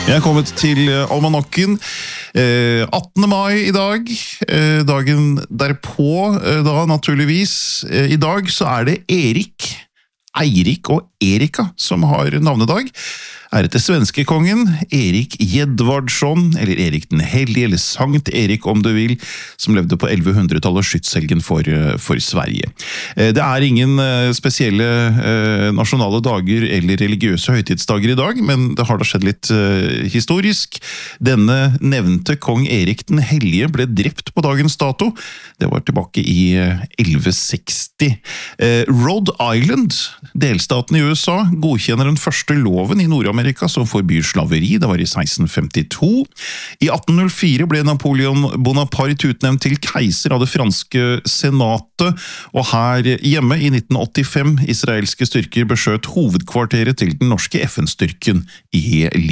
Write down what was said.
Jeg er kommet til Almanakken. 18. mai i dag, dagen derpå, da naturligvis. I dag så er det Erik, Eirik og Erika som har navnedag. Æret til svenskekongen, Erik Edvardsson, eller Erik den Hellige, eller Sankt Erik om du vil, som levde på 1100-tallet, skytshelgen for Sverige. Det er ingen spesielle nasjonale dager eller religiøse høytidsdager i dag, men det har da skjedd litt historisk. Denne nevnte kong Erik den Hellige ble drept på dagens dato. Det var tilbake i 1160. Rhode Island, delstaten i USA, godkjenner den første loven i Nord-Amerika som forbyr slaveri. Det var i 1652. I 1804 ble Napoleon Bonaparte utnevnt til keiser av det franske senatet, og her hjemme i 1985 israelske styrker beskjøt hovedkvarteret til den norske FN-styrken i